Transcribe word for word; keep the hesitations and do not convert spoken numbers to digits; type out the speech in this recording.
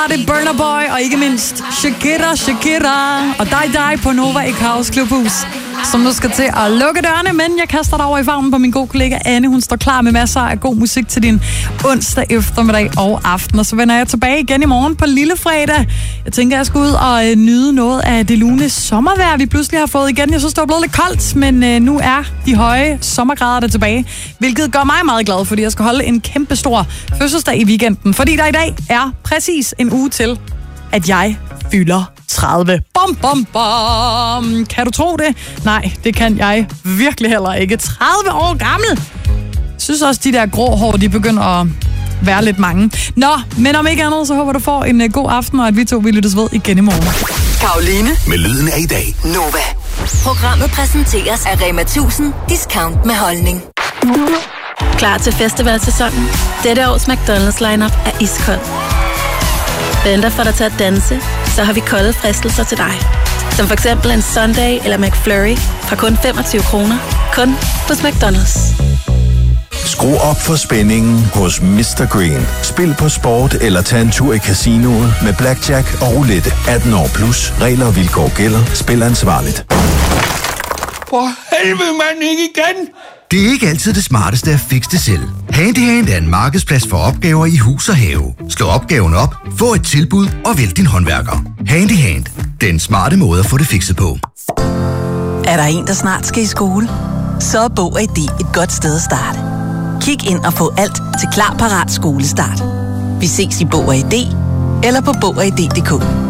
var det Burna Boy, og ikke mindst Shakira, Shakira og dig, dig på Nova i Kaos Klubhus, som nu skal til at lukke dørene, men jeg kaster dig over i favnen på min gode kollega Anne. Hun står klar med masser af god musik til din onsdag eftermiddag og aften, og så vender jeg tilbage igen i morgen på lille fredag. Jeg tænker, jeg skal ud og øh, nyde noget af det lune sommervejr, vi pludselig har fået igen. Jeg synes, det var blevet lidt koldt, men øh, nu er de høje sommergrader der tilbage, hvilket gør mig meget glad, fordi jeg skal holde en kæmpe stor fødselsdag i weekenden, fordi der i dag er præcis en uge til, at jeg fylder tredive. Bom, bom, bom. Kan du tro det? Nej, det kan jeg virkelig heller ikke. tredive år gammel. Jeg synes også, de der grå hår, de begynder at være lidt mange. Nå, men om ikke andet, så håber du får en uh, god aften, og at vi to vil lyttes ved igen i morgen. Karoline. Med lyden af i dag. Nova. Programmet præsenteres af Rema tusind. Discount med holdning. Klar til festivalsæsonen? Dette års McDonald's lineup er iskold. Venter for dig til at danse, så har vi kolde fristelser til dig. Som for eksempel en Sunday eller McFlurry fra kun femogtyve kroner. Kun hos McDonald's. Skru op for spændingen hos mister Green. Spil på sport eller tag en tur i casinoet med blackjack og roulette. atten år plus. Regler og vilkår gælder. Spil ansvarligt. For helvede, mand, ikke igen! Det er ikke altid det smarteste at fikse det selv. Handyhand er en markedsplads for opgaver i hus og have. Slå opgaven op, få et tilbud og vælg din håndværker. Handyhand. Den smarte måde at få det fikset på. Er der en, der snart skal i skole? Så er Bog og I D et godt sted at starte. Kig ind og få alt til klar parat skolestart. Vi ses i Bog og I D eller på bog og i d punktum d k.